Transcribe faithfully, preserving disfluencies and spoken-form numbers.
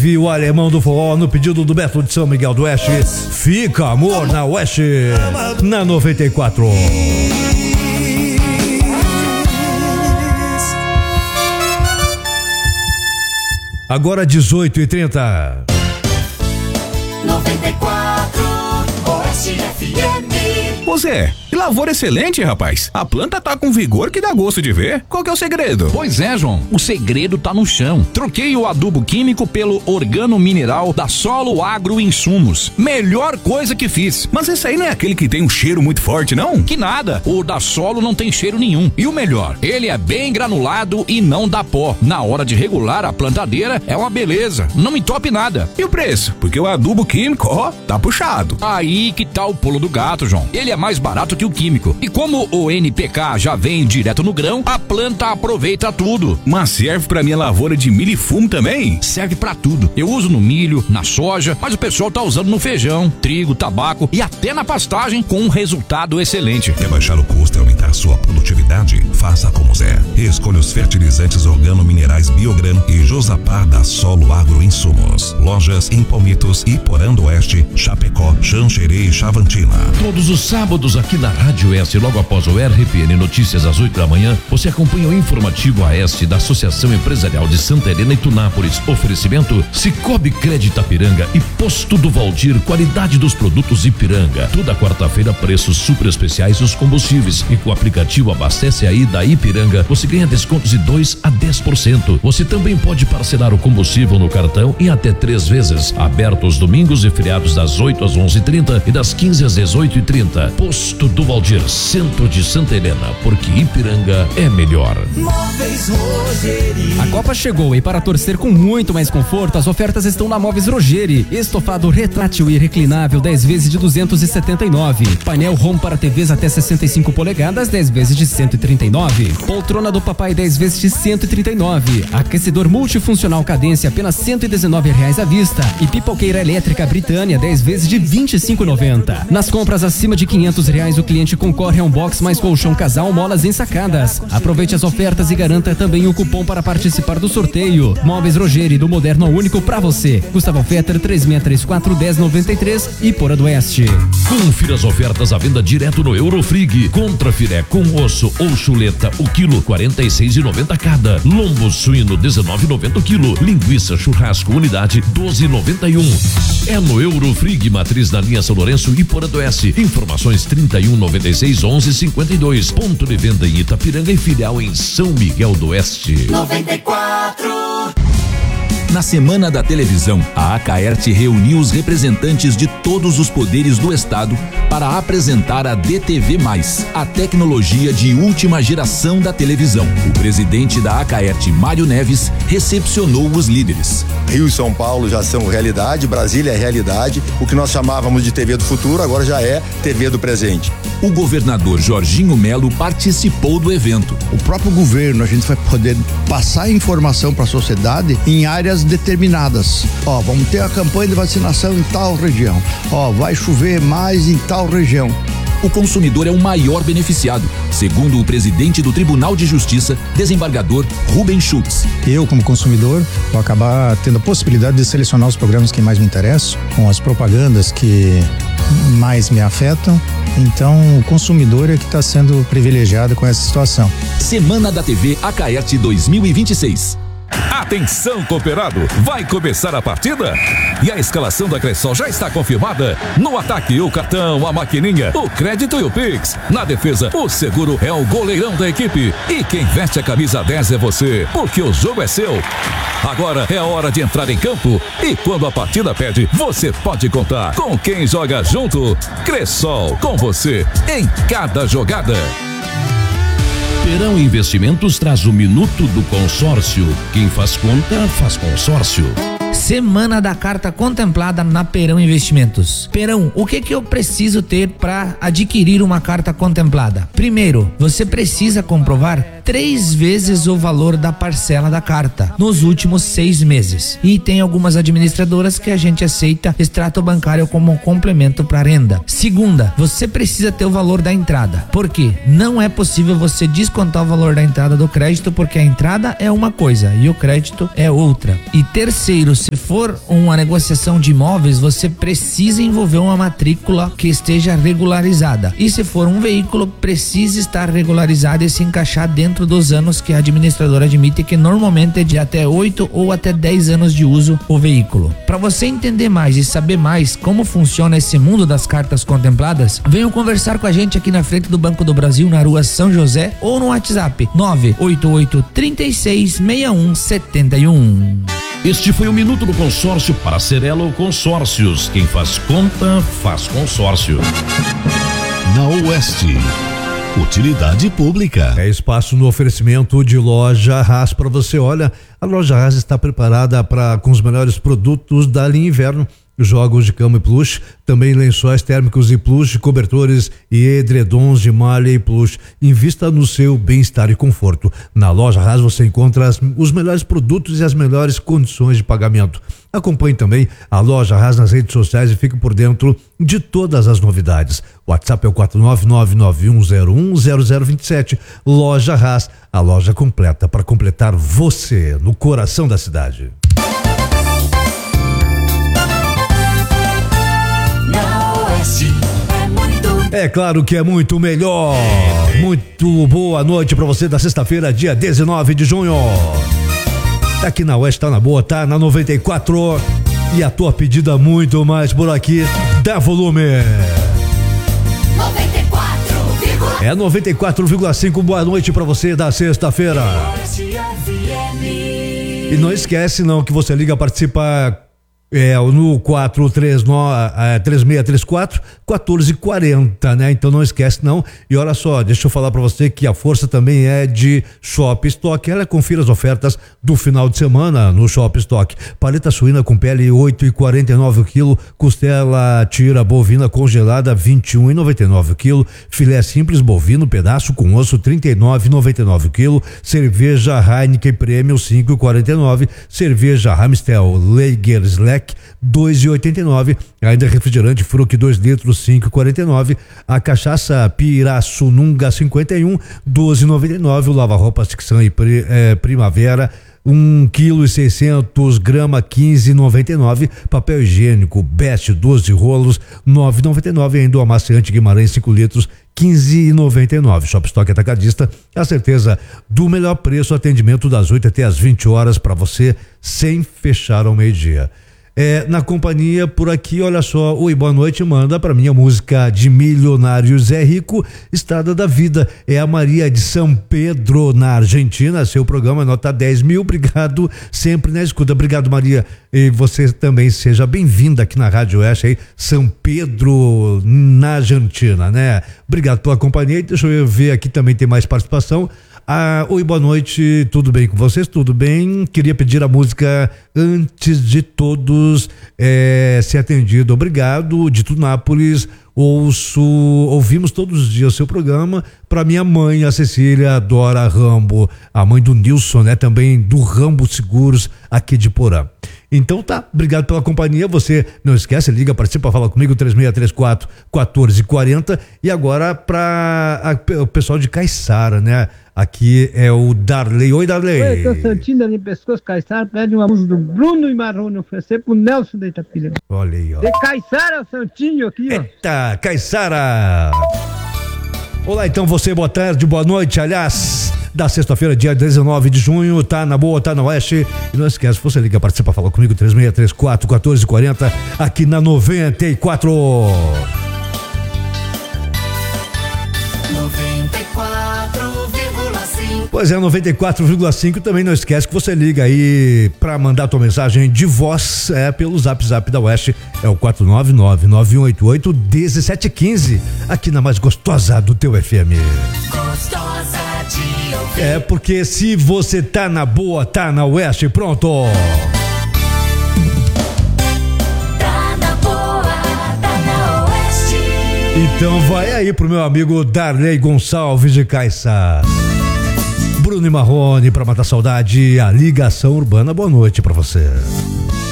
Viu o alemão do forró no pedido do Beto de São Miguel do Oeste. Fica amor na Oeste, na noventa e quatro. Agora dezoito e trinta. noventa e quatro Oeste F M. Ô Zé, que lavoura excelente, rapaz. A planta tá com vigor que dá gosto de ver. Qual que é o segredo? Pois é, João. O segredo tá no chão. Troquei o adubo químico pelo organo mineral da Solo Agro Insumos. Melhor coisa que fiz. Mas esse aí não é aquele que tem um cheiro muito forte, não? Que nada. O da Solo não tem cheiro nenhum. E o melhor, ele é bem granulado e não dá pó. Na hora de regular a plantadeira, é uma beleza. Não entope nada. E o preço? Porque o adubo químico, ó, tá puxado. Aí que tá o pulo do gato, João. Ele é mais barato que o químico. E como o N P K já vem direto no grão, a planta aproveita tudo. Mas serve pra minha lavoura de milho e fumo também? Serve pra tudo. Eu uso no milho, na soja, mas o pessoal tá usando no feijão, trigo, tabaco e até na pastagem com um resultado excelente. Quer baixar o custo e aumentar sua produtividade? Faça como Zé. Escolha os fertilizantes organominerais Biogran e Josapar da Solo Agro Insumos. Lojas em Palmitos, Iporã do Oeste, Chapecó, Xanxerê e Chavantina. Todos os sábados aqui na Rádio S, logo após o R P N Notícias às oito da manhã, você acompanha o informativo A S da Associação Empresarial de Santa Helena e Tunápolis. Oferecimento Cicobi Crédito Ipiranga e Posto do Valdir, qualidade dos produtos Ipiranga. Toda quarta-feira, preços super especiais dos combustíveis. E com o aplicativo Abastece Aí da Ipiranga, você ganha descontos de dois a dez por cento. Você também pode parcelar o combustível no cartão em até três vezes. Aberto os domingos e feriados das oito às onze e trinta e das quinze às dezoito e trinta. Posto do Valdir, centro de Santa Helena, porque Ipiranga é melhor. Móveis Rogeri. A Copa chegou e para torcer com muito mais conforto, as ofertas estão na Móveis Rogeri. Estofado retrátil e reclinável, dez vezes de duzentos e setenta e nove. Painel Home para T Vs até sessenta e cinco polegadas, dez vezes de cento e trinta e nove. Poltrona do papai, dez vezes de cento e trinta e nove. Aquecedor multifuncional Cadência, apenas cento e dezenove reais à vista. E pipoqueira elétrica Britânia, dez vezes de vinte e cinco e noventa. Nas compras acima de quinhentos reais, o cliente concorre a um box mais colchão casal, molas ensacadas. Aproveite as ofertas e garanta também o cupom para participar do sorteio. Móveis Rogeri, do moderno ao único pra você. Gustavo Fetter, três seis três quatro, um zero nove três e Porã do Oeste. Confira as ofertas à venda direto no Eurofrig. Contra filé com osso ou chuleta, o quilo quarenta e seis e noventa cada. Lombo suíno dezenove e noventa o quilo. Linguiça churrasco unidade doze e noventa e um. É no Eurofrig, matriz na linha São Lourenço e Porã do Oeste. Informações trinta e um, noventa e seis, onze, cinquenta e dois. Ponto de venda em Itapiranga e filial em São Miguel do Oeste. noventa e quatro. Na Semana da Televisão, a Acaerte reuniu os representantes de todos os poderes do Estado para apresentar a D T V mais, a tecnologia de última geração da televisão. O presidente da Acaerte, Mário Neves, recepcionou os líderes. Rio e São Paulo já são realidade, Brasília é realidade. O que nós chamávamos de T V do futuro agora já é T V do presente. O governador Jorginho Melo participou do evento. O próprio governo, a gente vai poder passar informação para a sociedade em áreas determinadas. Ó, vamos ter a campanha de vacinação em tal região. Ó, vai chover mais em tal região. O consumidor é o maior beneficiado, segundo o presidente do Tribunal de Justiça, desembargador Rubens Schultz. Eu, como consumidor, vou acabar tendo a possibilidade de selecionar os programas que mais me interessam, com as propagandas que mais me afetam. Então, o consumidor é que está sendo privilegiado com essa situação. Semana da T V Acaerte dois mil e vinte e seis. Atenção, cooperado, vai começar a partida? E a escalação da Cressol já está confirmada? No ataque, o cartão, a maquininha, o crédito e o Pix. Na defesa, o seguro é o goleirão da equipe. E quem veste a camisa dez é você, porque o jogo é seu. Agora é a hora de entrar em campo e quando a partida pede, você pode contar com quem joga junto. Cressol, com você em cada jogada. Perão Investimentos traz o Minuto do Consórcio. Quem faz conta, faz consórcio. Semana da carta contemplada na Perão Investimentos. Perão, o que que eu preciso ter para adquirir uma carta contemplada? Primeiro, você precisa comprovar três vezes o valor da parcela da carta nos últimos seis meses. E tem algumas administradoras que a gente aceita extrato bancário como complemento para renda. Segunda, você precisa ter o valor da entrada. Por quê? Não é possível você descontar o valor da entrada do crédito, porque a entrada é uma coisa e o crédito é outra. E terceiro, se for uma negociação de imóveis, você precisa envolver uma matrícula que esteja regularizada. E se for um veículo, precisa estar regularizado e se encaixar dentro dos anos que a administradora admite, que normalmente é de até oito ou até dez anos de uso o veículo. Para você entender mais e saber mais como funciona esse mundo das cartas contempladas, venham conversar com a gente aqui na frente do Banco do Brasil, na rua São José, ou no WhatsApp nove oito oito, três seis, seis um sete um. Este foi o Minuto do Consórcio para Cerelo Consórcios. Quem faz conta, faz consórcio. Na Oeste, utilidade pública. É espaço no oferecimento de Loja Haas para você. Olha, a Loja Haas está preparada para com os melhores produtos da linha inverno. Jogos de cama e plush, também lençóis térmicos e plush, cobertores e edredons de malha e plush. Invista no seu bem-estar e conforto. Na Loja Haas você encontra as, os melhores produtos e as melhores condições de pagamento. Acompanhe também a Loja Haas nas redes sociais e fique por dentro de todas as novidades. O WhatsApp é o quatro nove nove nove um zero um zero zero dois sete. Loja Haas, a loja completa para completar você no coração da cidade. É claro que é muito melhor. Muito boa noite pra você da sexta-feira, dia dezenove de junho. Aqui na Oeste tá na boa, tá na noventa e quatro. E a tua pedida muito mais por aqui. Dá volume. noventa e quatro, é noventa e quatro vírgula cinco. Boa noite pra você da sexta-feira. E não esquece não que você liga, participa É, no quatro três nove, três seis três quatro, quatorze quarenta, né? Então não esquece não. E olha só, deixa eu falar pra você que a força também é de Shop Stock. Ela confira as ofertas do final de semana no Shop Stock. Paleta suína com pele oito e quarenta e nove o quilo, costela tira bovina congelada vinte e um e noventa e nove o quilo, filé simples bovino pedaço com osso trinta e nove e noventa e nove o quilo, cerveja Heineken Premium cinco e quarenta e nove, cerveja Amstel Lager Slack dois e oitenta e nove, ainda refrigerante Fruc dois litros cinco e quarenta e nove, a cachaça Pirassununga cinquenta e um doze e noventa e nove, o lava-roupa Tixan e pri, é, Primavera um quilo e seiscentos grama quinze e noventa e nove, papel higiênico Best doze rolos nove e noventa e nove, ainda o amaciante Guimarães cinco litros quinze e noventa e nove. Shop Stock Atacadista, a certeza do melhor preço, atendimento das oito até as vinte horas para você, sem fechar ao meio-dia. É, na companhia por aqui, olha só, oi, boa noite, manda pra mim a música de Milionários é Rico, Estrada da Vida, é a Maria de São Pedro, na Argentina, seu programa nota dez mil, obrigado, sempre na escuta, obrigado Maria, e você também seja bem-vinda aqui na Rádio Oeste aí, São Pedro, na Argentina, né? Obrigado pela companhia, deixa eu ver aqui também tem mais participação. Ah, oi, boa noite, tudo bem com vocês? Tudo bem? Queria pedir a música Antes de Todos é, ser atendido. Obrigado, de Tunápolis. Ouço, ouvimos todos os dias o seu programa. Para minha mãe, a Cecília Dora Rambo, a mãe do Nilson, né? Também do Rambo Seguros aqui de Porã. Então tá, obrigado pela companhia, você não esquece, liga, participa, fala comigo, três seis três quatro, quatorze quarenta. E agora para o pessoal de Caiçara, né? Aqui é o Darley. Oi, Darley. Oi, eu tô Santinho ali, pescoço, Caiçara, pede uma música do Bruno e Marrone, oferecer pro Nelson da Itapira. Olha aí, ó. De Caiçara, Santinho aqui, ó. Eita, Caiçara. Olá, então você, boa tarde, boa noite, aliás, da sexta-feira, dia dezenove de junho, tá na boa, tá na Oeste. E não esquece, você liga, participa, fala comigo, três seis três quatro, quatorze quarenta, aqui na noventa e quatro. noventa e quatro vírgula cinco. Pois é, noventa e quatro vírgula cinco. Também não esquece que você liga aí pra mandar tua mensagem de voz é, pelo Zap Zap da Oeste. É o quatro nove nove, nove um oito oito, um sete um cinco. Aqui na mais gostosa do teu F M. Gostosa de ouvir. É porque se você tá na boa, tá na Oeste, pronto. Tá na boa, tá na Oeste. Então vai aí pro meu amigo Darley Gonçalves de Caiçara. Bruno e Marrone pra matar saudade, a ligação urbana. Boa noite pra você.